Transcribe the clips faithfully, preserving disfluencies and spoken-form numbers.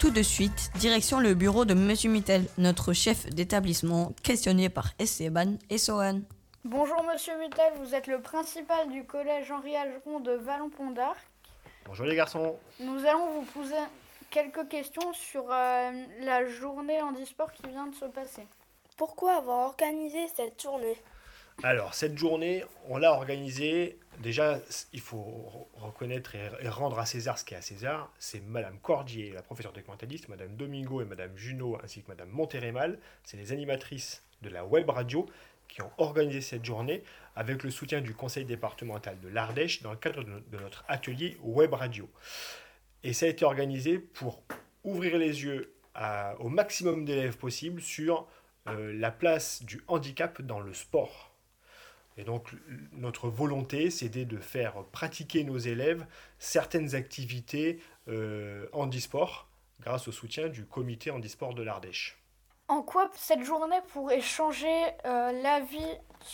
Tout de suite, direction le bureau de Monsieur Mutel, notre chef d'établissement, questionné par Esteban et Sohan. Bonjour Monsieur Mutel, vous êtes le principal du collège Henri Algeron de Vallon-Pont d'Arc. Bonjour les garçons. Nous allons vous poser quelques questions sur euh, la journée handisport qui vient de se passer. Pourquoi avoir organisé cette journée ? Alors, cette journée, on l'a organisée. Déjà, il faut reconnaître et rendre à César ce qui est à César. C'est Madame Cordier, la professeure documentaliste, Madame Domingo et Madame Junot, ainsi que Madame Montérémal. C'est les animatrices de la web radio qui ont organisé cette journée avec le soutien du conseil départemental de l'Ardèche dans le cadre de notre atelier web radio. Et ça a été organisé pour ouvrir les yeux à, au maximum d'élèves possible sur euh, la place du handicap dans le sport. Et donc, notre volonté, c'était de faire pratiquer nos élèves certaines activités euh, handisport grâce au soutien du comité handisport de l'Ardèche. En quoi cette journée pourrait changer euh, l'avis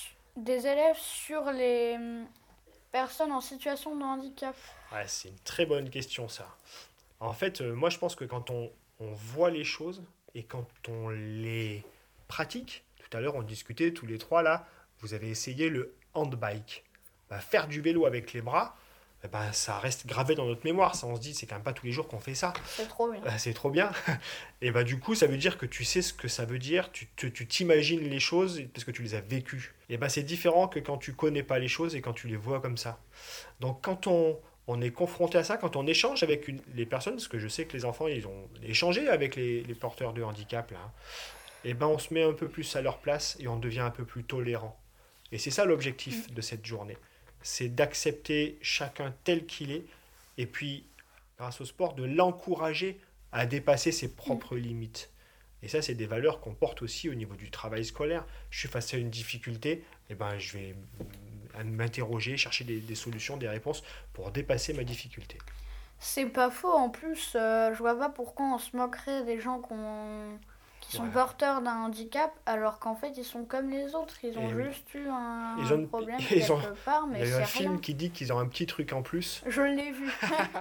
des élèves sur les personnes en situation de handicap ? Ouais, c'est une très bonne question, ça. En fait, euh, moi, je pense que quand on, on voit les choses et quand on les pratique, tout à l'heure, on discutait tous les trois, là, vous avez essayé le handbike. Bah, faire du vélo avec les bras, eh ben, ça reste gravé dans notre mémoire. Ça, on se dit, c'est quand même pas tous les jours qu'on fait ça. C'est trop bien. Bah, c'est trop bien. Et bah, du coup, ça veut dire que tu sais ce que ça veut dire, tu, te, tu t'imagines les choses parce que tu les as vécues. Et bah, c'est différent que quand tu connais pas les choses et quand tu les vois comme ça. Donc, quand on, on est confronté à ça, quand on échange avec une, les personnes, parce que je sais que les enfants, ils ont échangé avec les, les porteurs de handicap, là, et ben, on se met un peu plus à leur place et on devient un peu plus tolérant. Et c'est ça l'objectif de cette journée. C'est d'accepter chacun tel qu'il est et puis, grâce au sport, de l'encourager à dépasser ses propres limites. Et ça, c'est des valeurs qu'on porte aussi au niveau du travail scolaire. Je suis face à une difficulté, et ben, je vais m'interroger, chercher des, des solutions, des réponses pour dépasser ma difficulté. C'est pas faux. En plus, euh, je vois pas pourquoi on se moquerait des gens qu'on... qui sont ouais. porteurs d'un handicap, alors qu'en fait, ils sont comme les autres. Ils ont et juste oui. eu un, ils ont, problème ils quelque ont, part, mais c'est rien. Il y a un film qui dit qu'ils ont un petit truc en plus. Je l'ai vu.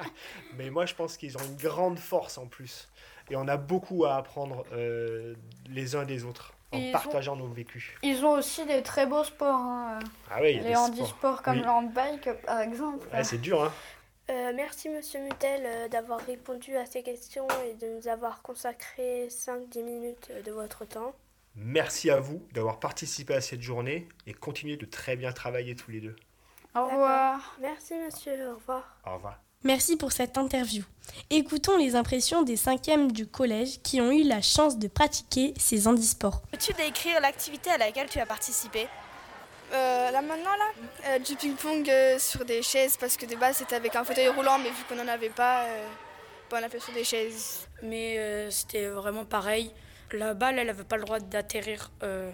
Mais moi, je pense qu'ils ont une grande force en plus. Et on a beaucoup à apprendre euh, les uns des autres, en et partageant ont, nos vécus. Ils ont aussi des très beaux sports. Hein. Ah oui, il y a les des handisports comme oui. le handbike, par exemple. Ouais, c'est dur, hein. Euh, merci Monsieur Mutel euh, d'avoir répondu à ces questions et de nous avoir consacré cinq à dix minutes de votre temps. Merci à vous d'avoir participé à cette journée et continuez de très bien travailler tous les deux. Au revoir. Merci monsieur, au revoir. Au revoir. Merci pour cette interview. Écoutons les impressions des cinquièmes du collège qui ont eu la chance de pratiquer ces handisports. Peux-tu décrire l'activité à laquelle tu as participé ? Euh, là maintenant là, euh, du ping-pong euh, sur des chaises parce que de base c'était avec un fauteuil roulant mais vu qu'on n'en avait pas, euh, bon, on a fait sur des chaises. Mais euh, c'était vraiment pareil. La balle elle n'avait pas le droit d'atterrir euh,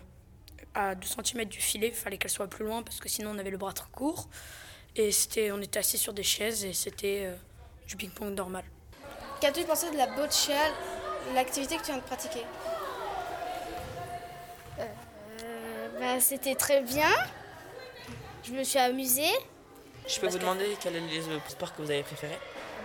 à deux centimètres du filet, il fallait qu'elle soit plus loin parce que sinon on avait le bras trop court. Et c'était, on était assis sur des chaises et c'était euh, du ping-pong normal. Qu'as-tu pensé de la boccia, l'activité que tu viens de pratiquer ? euh... Bah, c'était très bien, je me suis amusée. Je peux basket. Vous demander quel est le sport que vous avez préféré ?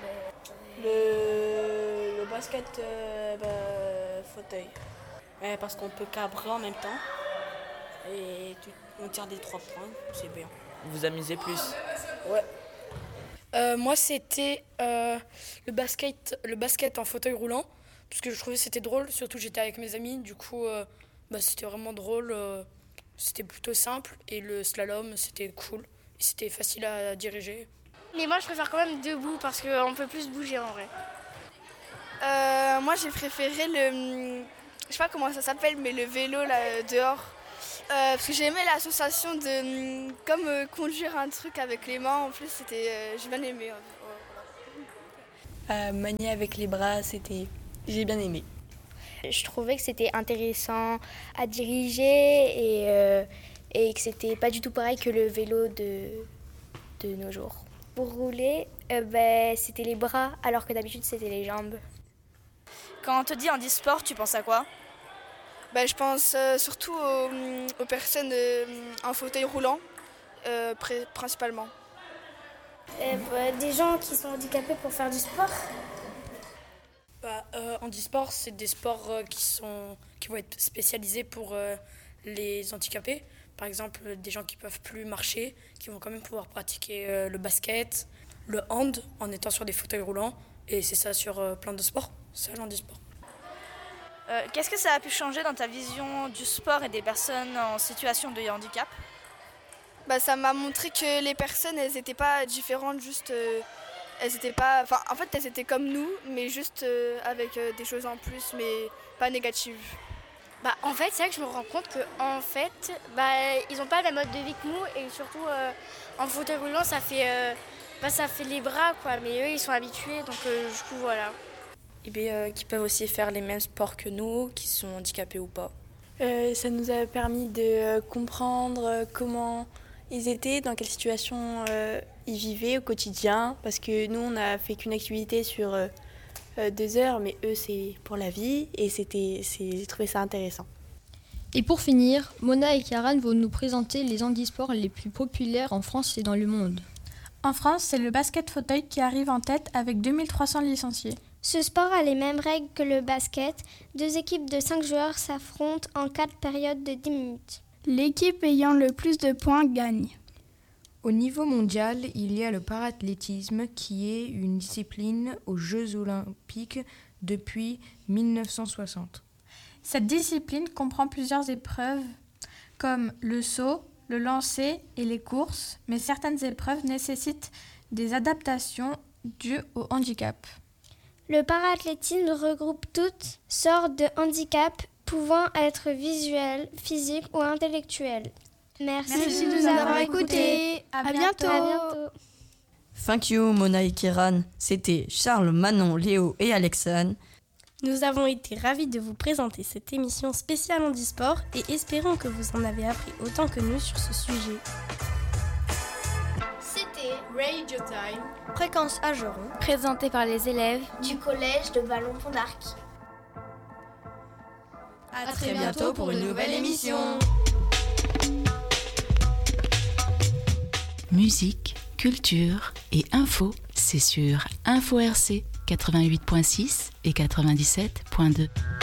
Le, le basket euh, bah, fauteuil. Ouais, parce qu'on peut cabrer en même temps et tu, on tire des trois points, c'est bien. Vous vous amusez plus ? Ouais. Euh, moi c'était euh, le, basket, le basket en fauteuil roulant parce que je trouvais que c'était drôle, surtout j'étais avec mes amis, du coup euh, bah, c'était vraiment drôle. Euh, C'était plutôt simple et le slalom, c'était cool. Et c'était facile à diriger. Mais moi, je préfère quand même debout parce qu'on peut plus bouger en vrai. Euh, moi, j'ai préféré le... Je sais pas comment ça s'appelle, mais le vélo là, dehors. Euh, parce que j'ai aimé la sensation de comme euh, conduire un truc avec les mains. En plus, c'était, euh, j'ai bien aimé. Euh, manier avec les bras, c'était... J'ai bien aimé. Je trouvais que c'était intéressant à diriger et, euh, et que c'était pas du tout pareil que le vélo de, de nos jours. Pour rouler, euh, ben, c'était les bras alors que d'habitude c'était les jambes. Quand on te dit handisport, tu penses à quoi ? Ben, je pense euh, surtout aux, aux personnes euh, en fauteuil roulant, euh, pr- principalement. Euh, bah, des gens qui sont handicapés pour faire du sport. Bah, euh, handisport, c'est des sports euh, qui, sont, qui vont être spécialisés pour euh, les handicapés. Par exemple, des gens qui ne peuvent plus marcher, qui vont quand même pouvoir pratiquer euh, le basket, le hand en étant sur des fauteuils roulants. Et c'est ça sur euh, plein de sports. C'est ça le handisport. Euh, qu'est-ce que ça a pu changer dans ta vision du sport et des personnes en situation de handicap ? Bah, ça m'a montré que les personnes, elles n'étaient pas différentes, juste... Euh, elles étaient pas... Enfin, en fait, elles étaient comme nous, mais juste euh, avec euh, des choses en plus, mais pas négatives. Bah, en fait, c'est vrai que je me rends compte qu'en fait, bah, ils n'ont pas la mode de vie que nous, et surtout, euh, en fauteuil roulant, ça fait, euh, bah, ça fait les bras, quoi, mais eux, ils sont habitués, donc euh, du coup, voilà. Et bien, euh, qui peuvent aussi faire les mêmes sports que nous, qui sont handicapés ou pas. Euh, ça nous a permis de euh, comprendre euh, comment ils étaient, dans quelle situation euh, ils vivaient au quotidien, parce que nous, on n'a fait qu'une activité sur euh, euh, deux heures, mais eux, c'est pour la vie, et c'était, c'est, j'ai trouvé ça intéressant. Et pour finir, Mona et Kiaran vont nous présenter les handisports les plus populaires en France et dans le monde. En France, c'est le basket fauteuil qui arrive en tête avec deux mille trois cents licenciés. Ce sport a les mêmes règles que le basket. Deux équipes de cinq joueurs s'affrontent en quatre périodes de dix minutes. L'équipe ayant le plus de points gagne. Au niveau mondial, il y a le parathlétisme qui est une discipline aux Jeux olympiques depuis dix-neuf cent soixante. Cette discipline comprend plusieurs épreuves comme le saut, le lancer et les courses, mais certaines épreuves nécessitent des adaptations dues au handicap. Le parathlétisme regroupe toutes sortes de handicaps pouvant être visuels, physiques ou intellectuels. Merci, Merci de nous avoir écoutés. À, à bientôt. À bientôt. Thank you, Mona et Kiran. C'était Charles, Manon, Léo et Alexandre. Nous avons été ravis de vous présenter cette émission spéciale handisport et espérons que vous en avez appris autant que nous sur ce sujet. C'était Radio Time, Fréquence Ageron, présenté par les élèves du collège de Vallon-Pont d'Arc. À très bientôt pour une nouvelle émission. Musique, culture et info, c'est sur Info R C quatre-vingt-huit point six et quatre-vingt-dix-sept point deux.